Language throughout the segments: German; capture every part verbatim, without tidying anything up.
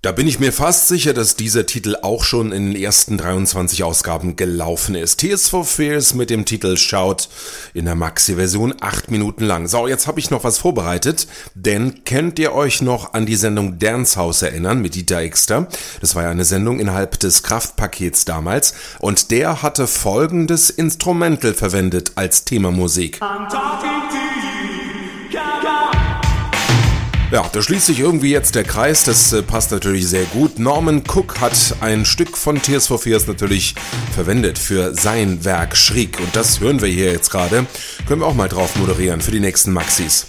Da bin ich mir fast sicher, dass dieser Titel auch schon in den ersten dreiundzwanzig Ausgaben gelaufen ist. Tears for Fears mit dem Titel Shout in der Maxi-Version, acht Minuten lang. So, jetzt habe ich noch was vorbereitet, denn könnt ihr euch noch an die Sendung Dance House erinnern mit Dieter Exter? Das war ja eine Sendung innerhalb des Kraftpakets damals und der hatte folgendes Instrumental verwendet als Themamusik. I'm talking to you. Come, come. Ja, da schließt sich irgendwie jetzt der Kreis, das äh, passt natürlich sehr gut. Norman Cook hat ein Stück von Tears for Fears natürlich verwendet für sein Werk Shriek und das hören wir hier jetzt gerade. Können wir auch mal drauf moderieren für die nächsten Maxis.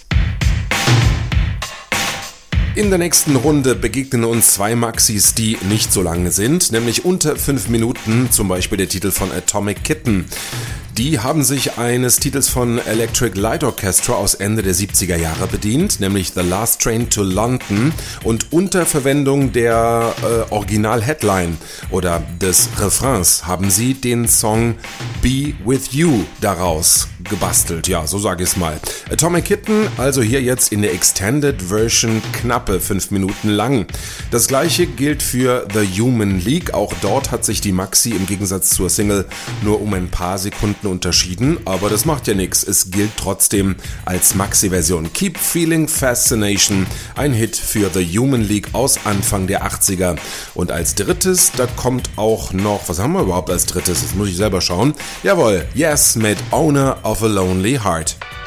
In der nächsten Runde begegnen uns zwei Maxis, die nicht so lange sind, nämlich unter fünf Minuten, zum Beispiel der Titel von Atomic Kitten. Die haben sich eines Titels von Electric Light Orchestra aus Ende der siebziger Jahre bedient, nämlich The Last Train to London, und unter Verwendung der äh, Original-Headline oder des Refrains haben sie den Song Be With You daraus gebastelt. Ja, so sage ich es mal. Atomic Kitten, also hier jetzt in der Extended Version, knappe fünf Minuten lang. Das gleiche gilt für The Human League. Auch dort hat sich die Maxi im Gegensatz zur Single nur um ein paar Sekunden unterschieden, aber das macht ja nichts. Es gilt trotzdem als Maxi-Version. Keep Feeling Fascination, ein Hit für The Human League aus Anfang der achtziger. Und als drittes, da kommt auch noch, was haben wir überhaupt als drittes? Das muss ich selber schauen. Jawohl, Yes mit Owner of a Lonely Heart.